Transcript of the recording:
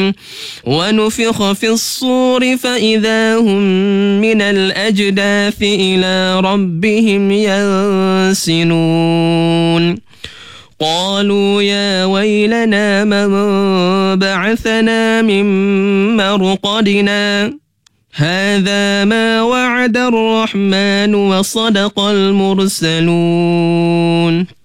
ونفخ في الصور فإذا هم من الأجداث إلى ربهم ينسلون قالوا يا ويلنا من بعثنا من مرقدنا هذا ما وعد الرحمن وصدق المرسلون